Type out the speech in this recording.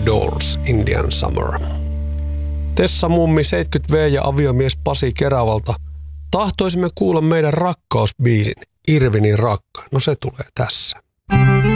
Doors, Indian Summer. Tessa Mummi 70V ja aviomies Pasi Keravalta. Tahtoisimme kuulla meidän rakkausbiisin, Irvinin rakka. No se tulee tässä.